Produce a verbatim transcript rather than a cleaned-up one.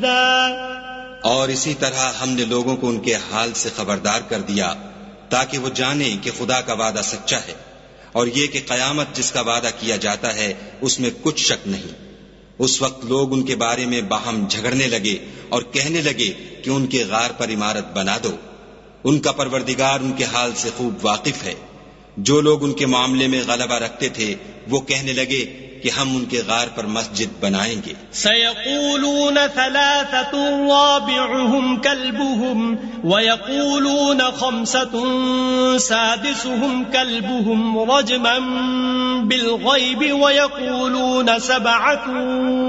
أحدا और इसी तरह हमने लोगों को उनके हाल से खबरदार कर दिया ताकि वो जाने कि खुदा का वादा सच्चा है और ये कि कयामत जिसका वादा किया जाता है उसमें कुछ शक नहीं। उस वक्त लोग उनके बारे में बाहम झगड़ने लगे और कहने लगे कि उनके गार पर इमारत बना दो। उनका परवरदिगार उनके हाल से खूब वाकिफ है। जो लोग उनके मामले में गलबा रखते थे वो कहने लगे कि हम उनके गार पर मस्जिद बनाएंगे। सयक़ूलून थलाथतुन राबिउहुम कल्बुहुम वयक़ूलून खम्सतुन सादिसुहुम कल्बुहुम रजमन बिलग़ैबि वयक़ूलून सबअतुन